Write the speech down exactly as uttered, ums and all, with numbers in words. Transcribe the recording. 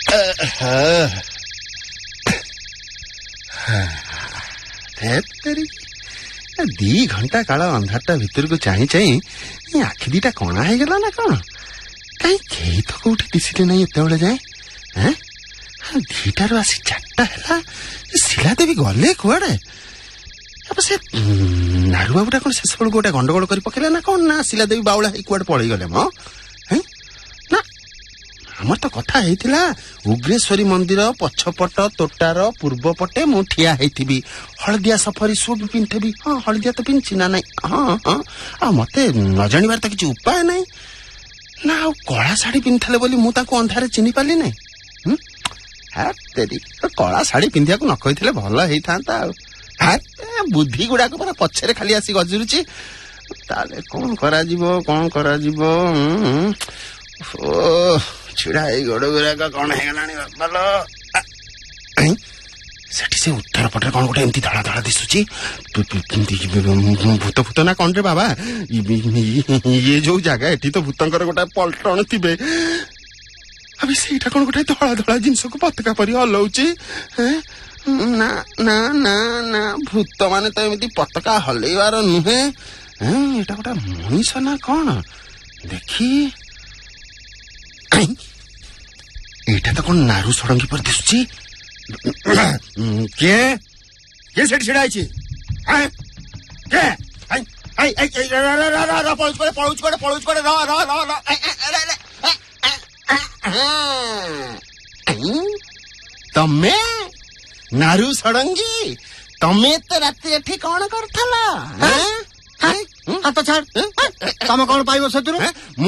दी घंटा काल अंधारटा भितर को चाह चाह आखि दीटा कणा हो गला ना कौन कहीं केही तो कौटी दिशिले ना एत जाए दीटार आसी चार्टा है शिला देवी गले कुआड़े से नारू बाबूटा कौन शेष बेलू गोटे गंडगोल कर पकेला ना कौन ना शिला देवी बाउला कुआड़े पलि गले म ना आमर तो कथा होता उग्रेश्वरी मंदिर पछपट तोटार पूर्व पटे मु ठिया होइथिबी हलदिया सफरी सूट पिंधेबी हाँ हलदिया तो पिंधि ना ना हाँ हाँ आ मते न जानिबार तो किछि उपाय नहीं ना आ कला शाढ़ी पिंधले बोली मु ताको अंधारे चिन्हि पाली नहीं हाँ तेरी तो कला शाढ़ी पिंधिया को न कहिथिले भल हेई थांता आ बुद्धि गुड़ाक पूरा पछरे खाली आसी गजुरुची ताले कौन करा जीवो कौन करा जीवो ओ छिड़ा ए गोड़ गुड़ाक कौन हे गलानी बालो सेठी से उत्तर पटे कौन गोटे एमती धड़ा धड़ा दिसुची भूत भूत ना कौन रे बाबा ये जो जगह एठी तो भूतंकर गोटे पलटन थिबे अभी सेटा कौन गोटे धड़ा धड़ा जिनस को पतका परी हलौची ना ना ना ना भूत माने तो एमती पतका हलैवार नुहे एटा गोटे मनीष ना कौन देखी एटा तो कौन नारू सड़ंगी पर दिसुची के के सेठ छिड़ाई हां के आई आई आई रा रा रा रा पळुच करे पळुच करे पळुच करे रा रा रा रा तमे नारू सड़ंगी तमे तो राति एठी कौन करथला हां हां तो छाड़ तमे कौन पाइबो सेतुरु